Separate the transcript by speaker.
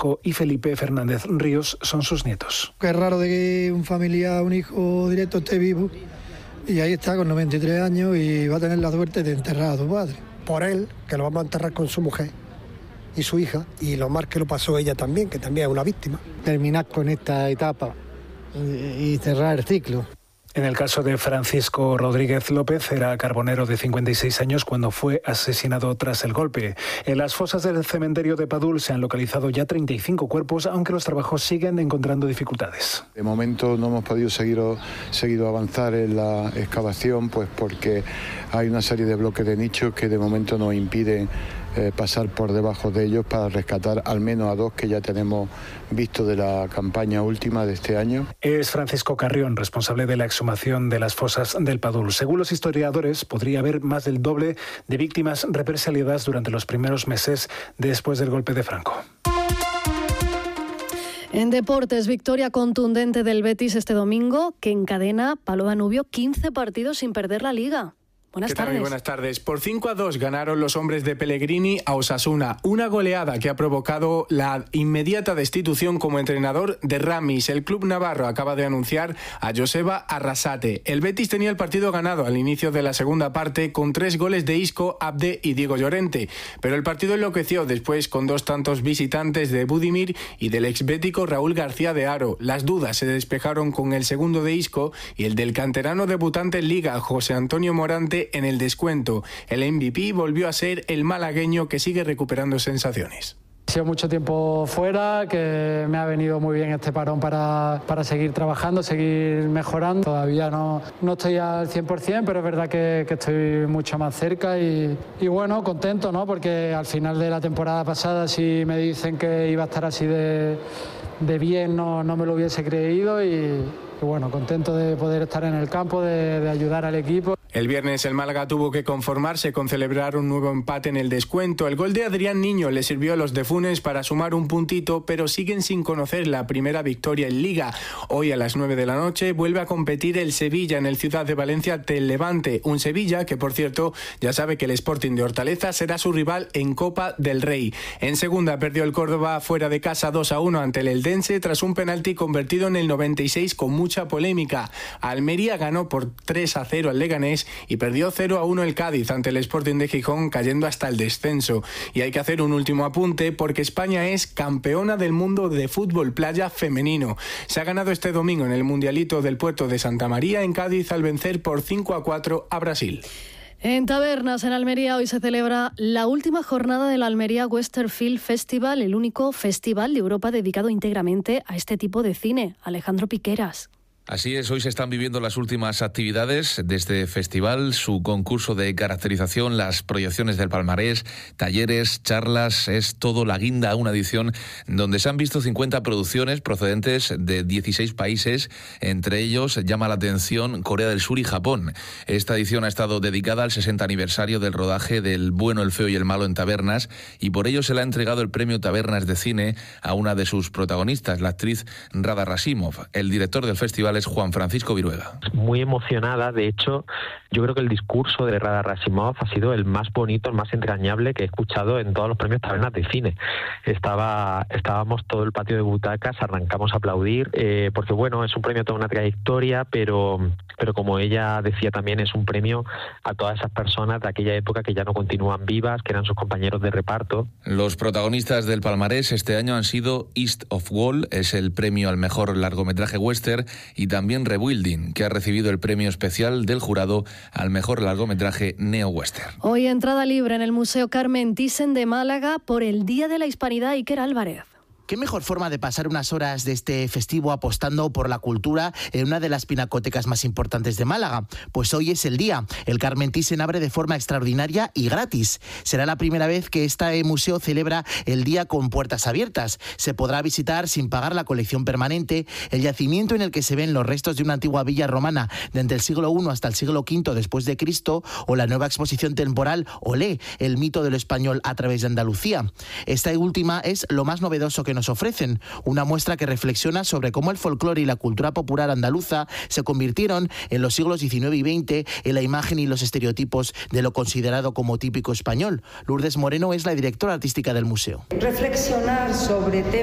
Speaker 1: Francisco y Felipe Fernández Ríos son sus nietos.
Speaker 2: Qué raro de que un familiar, un hijo directo esté vivo y ahí está con 93 años y va a tener la suerte de enterrar a su padre.
Speaker 3: Por él, que lo vamos a enterrar con su mujer y su hija, y lo mal que lo pasó ella también, que también es una víctima.
Speaker 2: Terminar con esta etapa y cerrar el ciclo.
Speaker 1: En el caso de Francisco Rodríguez López, era carbonero de 56 años cuando fue asesinado tras el golpe. En las fosas del cementerio de Padul se han localizado ya 35 cuerpos, aunque los trabajos siguen encontrando dificultades.
Speaker 4: De momento no hemos podido seguir avanzar en la excavación, pues porque hay una serie de bloques de nicho que de momento nos impiden pasar por debajo de ellos para rescatar al menos a 2 que ya tenemos visto de la campaña última de este año.
Speaker 1: Es Francisco Carrión, responsable de la exhumación de las fosas del Padul. Según los historiadores, podría haber más del doble de víctimas represaliadas durante los primeros meses después del golpe de Franco.
Speaker 5: En deportes, victoria contundente del Betis este domingo, que encadena, Pablo Danubio, 15 partidos sin perder la Liga. Buenas tardes.
Speaker 6: Muy buenas tardes. Por 5-2 ganaron los hombres de Pellegrini a Osasuna. Una goleada que ha provocado la inmediata destitución como entrenador de Ramis. El club navarro acaba de anunciar a Joseba Arrasate. El Betis tenía el partido ganado al inicio de la segunda parte con 3 goles de Isco, Abde y Diego Llorente. Pero el partido enloqueció después con 2 tantos visitantes de Budimir y del exbético Raúl García de Haro. Las dudas se despejaron con el segundo de Isco y el del canterano debutante en Liga, José Antonio Morante, en el descuento. El MVP volvió a ser el malagueño, que sigue recuperando sensaciones.
Speaker 7: He sido mucho tiempo fuera, que me ha venido muy bien este parón para seguir trabajando, seguir mejorando. Todavía no estoy al 100%, pero es verdad que estoy mucho más cerca y bueno, contento, ¿no? Porque al final de la temporada pasada, si me dicen que iba a estar así de bien, no me lo hubiese creído y bueno, contento de poder estar en el campo, de ayudar al equipo.
Speaker 6: El viernes el Málaga tuvo que conformarse con celebrar un nuevo empate en el descuento. El gol de Adrián Niño le sirvió a los de Funes para sumar un puntito, pero siguen sin conocer la primera victoria en Liga. Hoy a las 9 de la noche vuelve a competir el Sevilla en el Ciudad de Valencia ante el Levante. Un Sevilla que, por cierto, ya sabe que el Sporting de Hortaleza será su rival en Copa del Rey. En segunda perdió el Córdoba fuera de casa 2-1 ante el Eldense tras un penalti convertido en el 96 con mucha polémica. Almería ganó por 3-0 al Leganés y perdió 0-1 el Cádiz ante el Sporting de Gijón, cayendo hasta el descenso. Y hay que hacer un último apunte porque España es campeona del mundo de fútbol playa femenino. Se ha ganado este domingo en el Mundialito del Puerto de Santa María en Cádiz al vencer por 5-4 a Brasil.
Speaker 5: En Tabernas, en Almería, hoy se celebra la última jornada del Almería Western Film Festival, el único festival de Europa dedicado íntegramente a este tipo de cine. Alejandro Piqueras.
Speaker 8: Así es, hoy se están viviendo las últimas actividades de este festival, su concurso de caracterización, las proyecciones del palmarés, talleres, charlas, es todo la guinda a una edición donde se han visto 50 producciones procedentes de 16 países, entre ellos llama la atención Corea del Sur y Japón. Esta edición ha estado dedicada al 60 aniversario del rodaje del Bueno, el Feo y el Malo en Tabernas y por ello se le ha entregado el premio Tabernas de Cine a una de sus protagonistas, la actriz Rada Rasimov. El director del festival es Juan Francisco Viruega.
Speaker 9: Muy emocionada, de hecho, yo creo que el discurso de Rada Rasimov ha sido el más bonito, el más entrañable que he escuchado en todos los premios Tabernas de Cine. Estábamos todo el patio de butacas, arrancamos a aplaudir, porque bueno, es un premio a toda una trayectoria, pero como ella decía también, es un premio a todas esas personas de aquella época que ya no continúan vivas, que eran sus compañeros de reparto.
Speaker 8: Los protagonistas del palmarés este año han sido East of Wall, es el premio al mejor largometraje western, y también Rebuilding, que ha recibido el premio especial del jurado al mejor largometraje neo-western.
Speaker 5: Hoy entrada libre en el Museo Carmen Thyssen de Málaga por el Día de la Hispanidad. Iker Álvarez.
Speaker 10: ¿Qué mejor forma de pasar unas horas de este festivo apostando por la cultura en una de las pinacotecas más importantes de Málaga? Pues hoy es el día. El Carmen Thyssen abre de forma extraordinaria y gratis. Será la primera vez que este museo celebra el día con puertas abiertas. Se podrá visitar sin pagar la colección permanente, el yacimiento en el que se ven los restos de una antigua villa romana de entre el siglo I hasta el siglo V después de Cristo, o la nueva exposición temporal Olé, el mito de lo español a través de Andalucía. Esta última es lo más novedoso que nos ofrecen, una muestra que reflexiona sobre cómo el folclore y la cultura popular andaluza se convirtieron en los siglos XIX y XX en la imagen y los estereotipos de lo considerado como típico español. Lourdes Moreno es la directora artística del museo.
Speaker 11: Reflexionar sobre temas